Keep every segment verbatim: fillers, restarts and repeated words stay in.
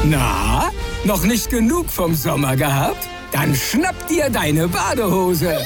Na, noch nicht genug vom Sommer gehabt? Dann schnapp dir deine Badehose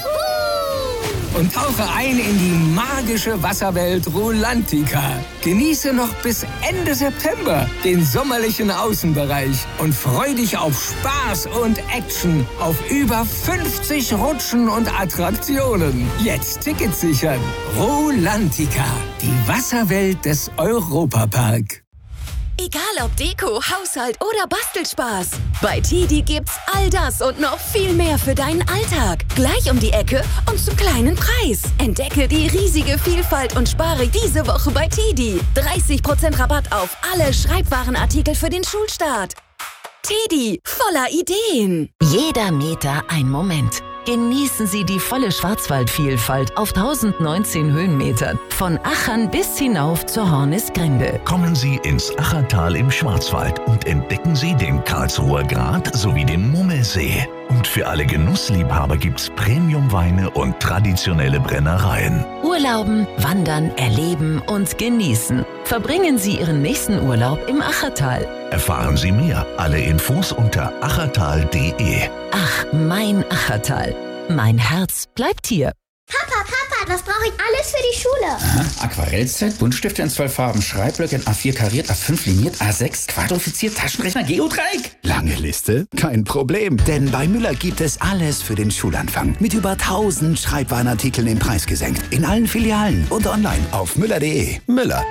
und tauche ein in die magische Wasserwelt Rolantica. Genieße noch bis Ende September den sommerlichen Außenbereich und freu dich auf Spaß und Action auf über fünfzig Rutschen und Attraktionen. Jetzt Tickets sichern. Rolantica, die Wasserwelt des Europapark. Egal ob Deko, Haushalt oder Bastelspaß. Bei Tidi gibt's all das und noch viel mehr für deinen Alltag. Gleich um die Ecke und zum kleinen Preis. Entdecke die riesige Vielfalt und spare diese Woche bei Tidi. dreißig Prozent Rabatt auf alle Schreibwarenartikel für den Schulstart. Tidi, voller Ideen. Jeder Meter ein Moment. Genießen Sie die volle Schwarzwaldvielfalt auf tausendneunzehn Höhenmetern. Von Achern bis hinauf zur Hornisgrinde. Kommen Sie ins Achertal im Schwarzwald und entdecken Sie den Karlsruher Grat sowie den Mummelsee. Und für alle Genussliebhaber gibt's Premiumweine und traditionelle Brennereien. Urlauben, wandern, erleben und genießen. Verbringen Sie Ihren nächsten Urlaub im Achertal. Erfahren Sie mehr. Alle Infos unter achertal punkt de. Ach, mein Achertal. Mein Herz bleibt hier. Papa, Papa, was brauche ich alles für die Schule? Aha, Aquarellset, Buntstifte in zwölf Farben, Schreibblöcke in A vier kariert, A fünf liniert, A sechs quadrifiziert, Taschenrechner, Geodreieck. Lange Liste? Kein Problem, denn bei Müller gibt es alles für den Schulanfang. Mit über tausend Schreibwarenartikeln im Preis gesenkt. In allen Filialen und online auf müller punkt de. Müller.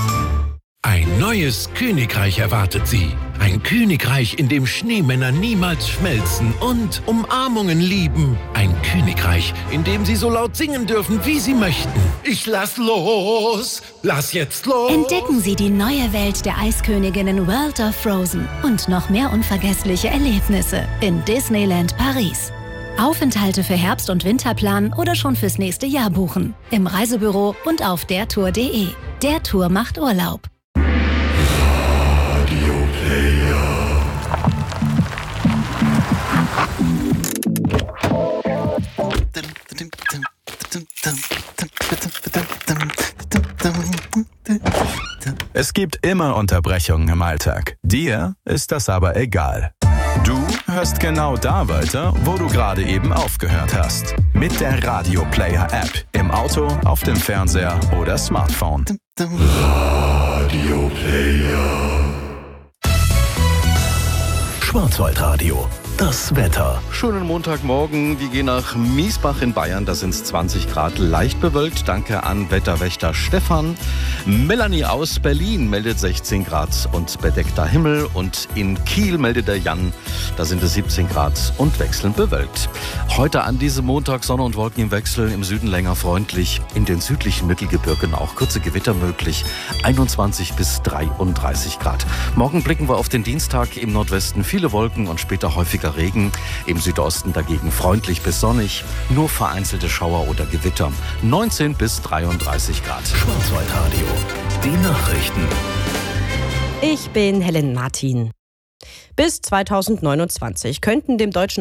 Ein neues Königreich erwartet Sie. Ein Königreich, in dem Schneemänner niemals schmelzen und Umarmungen lieben. Ein Königreich, in dem Sie so laut singen dürfen, wie Sie möchten. Ich lass los, lass jetzt los. Entdecken Sie die neue Welt der Eisköniginnen World of Frozen und noch mehr unvergessliche Erlebnisse in Disneyland Paris. Aufenthalte für Herbst- und Winterplan oder schon fürs nächste Jahr buchen. Im Reisebüro und auf der tour punkt de. Der Tour macht Urlaub. Es gibt immer Unterbrechungen im Alltag. Dir ist das aber egal. Du hörst genau da weiter, wo du gerade eben aufgehört hast. Mit der Radio Player App. Im Auto, auf dem Fernseher oder Smartphone. Radio Player. Schwarzwaldradio. Das Wetter. Schönen Montagmorgen. Wir gehen nach Miesbach in Bayern. Da sind es zwanzig Grad, leicht bewölkt. Danke an Wetterwächter Stefan. Melanie aus Berlin meldet sechzehn Grad und bedeckter Himmel. Und in Kiel meldet der Jan, da sind es siebzehn Grad und wechselnd bewölkt. Heute an diesem Montag Sonne und Wolken im Wechsel. Im Süden länger freundlich. In den südlichen Mittelgebirgen auch kurze Gewitter möglich. einundzwanzig bis dreiunddreißig Grad. Morgen blicken wir auf den Dienstag. Im Nordwesten viele Wolken und später häufiger Regen, im Südosten dagegen freundlich bis sonnig, nur vereinzelte Schauer oder Gewitter, neunzehn bis dreiunddreißig Grad. Schwarzwaldradio, die Nachrichten. Ich bin Helen Martin. Bis zweitausendneunundzwanzig könnten dem deutschen